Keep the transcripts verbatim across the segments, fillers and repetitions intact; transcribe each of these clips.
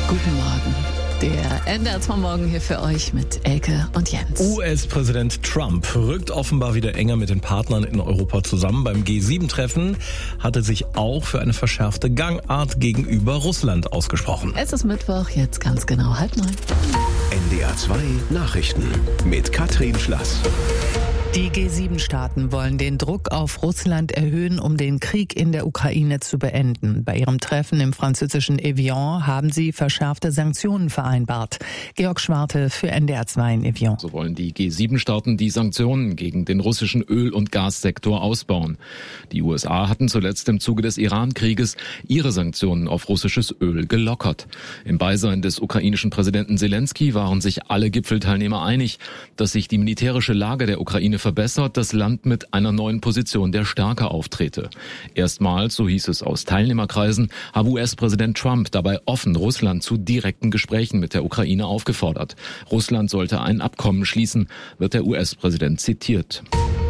Guten Morgen. Der N D R zwei Morgen hier für euch mit Elke und Jens. U S-Präsident Trump rückt offenbar wieder enger mit den Partnern in Europa zusammen. Beim G sieben Treffen hatte sich auch für eine verschärfte Gangart gegenüber Russland ausgesprochen. Es ist Mittwoch, jetzt ganz genau halb neun. N D R zwei Nachrichten mit Katrin Schlass. Die G sieben Staaten wollen den Druck auf Russland erhöhen, um den Krieg in der Ukraine zu beenden. Bei ihrem Treffen im französischen Evian haben sie verschärfte Sanktionen vereinbart. Georg Schwarte für N D R zwei in Evian. So wollen die G sieben Staaten die Sanktionen gegen den russischen Öl- und Gassektor ausbauen. Die U S A hatten zuletzt im Zuge des Iran-Krieges ihre Sanktionen auf russisches Öl gelockert. Im Beisein des ukrainischen Präsidenten Zelensky waren sich alle Gipfelteilnehmer einig, dass sich die militärische Lage der Ukraine verbessert, das Land mit einer neuen Position der Stärke auftrete. Erstmals, so hieß es aus Teilnehmerkreisen, habe U S-Präsident Trump dabei offen Russland zu direkten Gesprächen mit der Ukraine aufgefordert. Russland sollte ein Abkommen schließen, wird der U S-Präsident zitiert.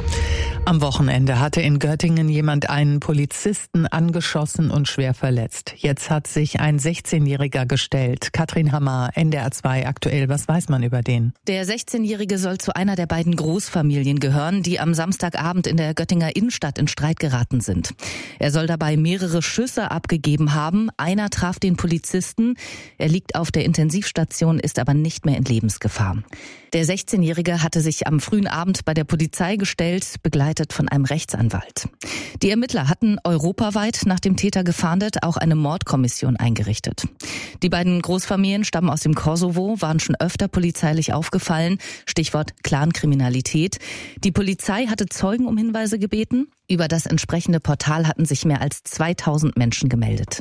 Am Wochenende hatte in Göttingen jemand einen Polizisten angeschossen und schwer verletzt. Jetzt hat sich ein sechzehnjähriger gestellt. Katrin Hammer, N D R zwei aktuell. Was weiß man über den? Der sechzehnjährige soll zu einer der beiden Großfamilien gehören, die am Samstagabend in der Göttinger Innenstadt in Streit geraten sind. Er soll dabei mehrere Schüsse abgegeben haben. Einer traf den Polizisten. Er liegt auf der Intensivstation, ist aber nicht mehr in Lebensgefahr. Der sechzehnjährige hatte sich am frühen Abend bei der Polizei gestellt, begleitet von einem Rechtsanwalt. Die Ermittler hatten europaweit nach dem Täter gefahndet, auch eine Mordkommission eingerichtet. Die beiden Großfamilien stammen aus dem Kosovo, waren schon öfter polizeilich aufgefallen, Stichwort Clankriminalität. Die Polizei hatte Zeugen um Hinweise gebeten. Über das entsprechende Portal hatten sich mehr als zweitausend Menschen gemeldet.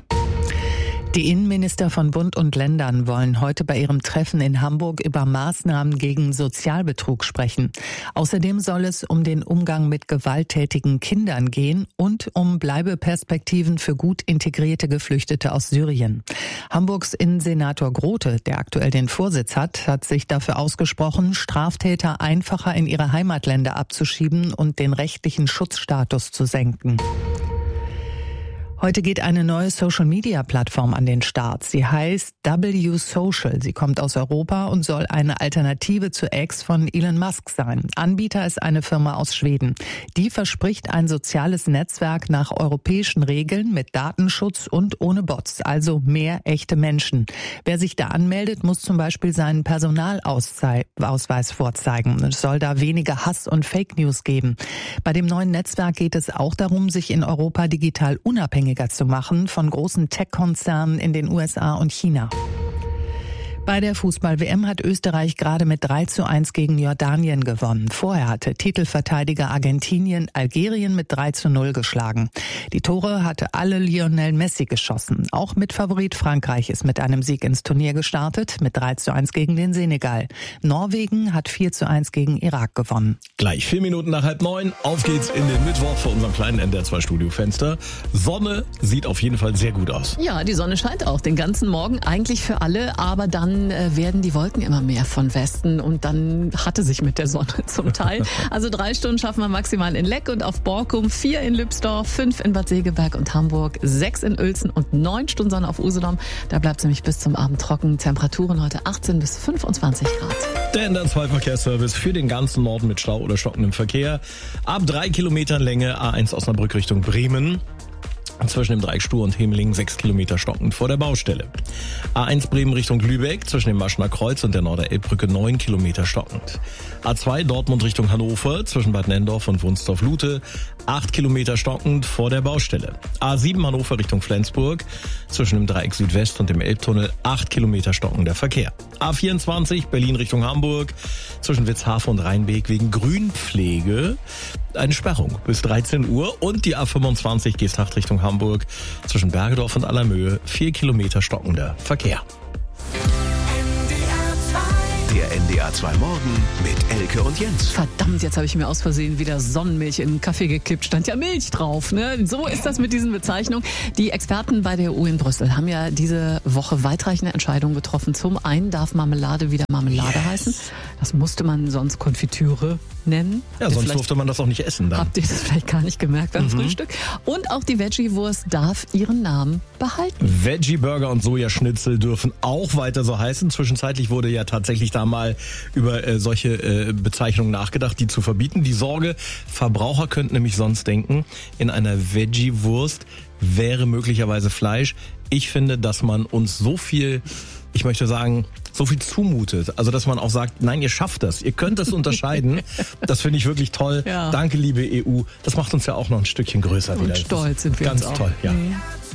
Die Innenminister von Bund und Ländern wollen heute bei ihrem Treffen in Hamburg über Maßnahmen gegen Sozialbetrug sprechen. Außerdem soll es um den Umgang mit gewalttätigen Kindern gehen und um Bleibeperspektiven für gut integrierte Geflüchtete aus Syrien. Hamburgs Innensenator Grote, der aktuell den Vorsitz hat, hat sich dafür ausgesprochen, Straftäter einfacher in ihre Heimatländer abzuschieben und den rechtlichen Schutzstatus zu senken. Heute geht eine neue Social-Media-Plattform an den Start. Sie heißt W Social. Sie kommt aus Europa und soll eine Alternative zu X von Elon Musk sein. Anbieter ist eine Firma aus Schweden. Die verspricht ein soziales Netzwerk nach europäischen Regeln mit Datenschutz und ohne Bots, also mehr echte Menschen. Wer sich da anmeldet, muss zum Beispiel seinen Personalausweis vorzeigen. Es soll da weniger Hass und Fake News geben. Bei dem neuen Netzwerk geht es auch darum, sich in Europa digital unabhängig zu machen von großen Tech-Konzernen in den U S A und China. Bei der Fußball-W M hat Österreich gerade mit drei zu eins gegen Jordanien gewonnen. Vorher hatte Titelverteidiger Argentinien Algerien mit drei zu null geschlagen. Die Tore hatte alle Lionel Messi geschossen. Auch Mitfavorit Frankreich ist mit einem Sieg ins Turnier gestartet, mit drei zu eins gegen den Senegal. Norwegen hat vier zu eins gegen Irak gewonnen. Gleich vier Minuten nach halb neun, auf geht's in den Mittwoch vor unserem kleinen N D R zwei Studiofenster. Sonne sieht auf jeden Fall sehr gut aus. Ja, die Sonne scheint auch den ganzen Morgen, eigentlich für alle, aber dann werden die Wolken immer mehr von Westen und dann hatte sich mit der Sonne zum Teil. Also drei Stunden schaffen wir maximal in Leck und auf Borkum, vier in Lübsdorf, fünf in Bad Segeberg und Hamburg, sechs in Uelzen und neun Stunden Sonne auf Usedom. Da bleibt es nämlich bis zum Abend trocken. Temperaturen heute achtzehn bis fünfundzwanzig Grad. Der N D R zwei Verkehrsservice für den ganzen Norden mit Stau oder stockendem Verkehr. Ab drei Kilometern Länge A eins Osnabrück Richtung Bremen. Zwischen dem Dreieck Stur und Hemeling sechs Kilometer stockend vor der Baustelle. A eins Bremen Richtung Lübeck zwischen dem Maschner Kreuz und der Norderelbbrücke neun Kilometer stockend. A zwei Dortmund Richtung Hannover zwischen Bad Nendorf und Wunsdorf-Lute acht Kilometer stockend vor der Baustelle. A sieben Hannover Richtung Flensburg zwischen dem Dreieck Südwest und dem Elbtunnel acht Kilometer stockender Verkehr. A vierundzwanzig Berlin Richtung Hamburg zwischen Witzhafen und Rheinbeek wegen Grünpflege eine Sperrung bis dreizehn Uhr und die A fünfundzwanzig Geesthacht Richtung Hamburg zwischen Bergedorf und Allermöhe vier Kilometer stockender Verkehr. N D R zwei Der N D R zwei Morgen mit Elke und Jens. Verdammt, jetzt habe ich mir aus Versehen wieder Sonnenmilch in den Kaffee gekippt. Stand ja Milch drauf. Ne? So ist das mit diesen Bezeichnungen. Die Experten bei der E U in Brüssel haben ja diese Woche weitreichende Entscheidungen getroffen. Zum einen darf Marmelade wieder Marmelade yes. heißen. Das musste man sonst Konfitüre nennen. Ja, sonst durfte man das auch nicht essen dann. Habt ihr das vielleicht gar nicht gemerkt beim mhm. Frühstück? Und auch die Veggie-Wurst darf ihren Namen behalten. Veggie-Burger und Sojaschnitzel dürfen auch weiter so heißen. Zwischenzeitlich wurde ja tatsächlich da mal über äh, solche äh, Bezeichnungen nachgedacht, die zu verbieten. Die Sorge, Verbraucher könnten nämlich sonst denken, in einer Veggie-Wurst wäre möglicherweise Fleisch. Ich finde, dass man uns so viel, ich möchte sagen, so viel zumutet. Also, dass man auch sagt, nein, ihr schafft das. Ihr könnt das unterscheiden. Das finde ich wirklich toll. Ja. Danke, liebe E U. Das macht uns ja auch noch ein Stückchen größer und wieder. Stolz sind wir ganz jetzt auch. toll, ja. Mhm.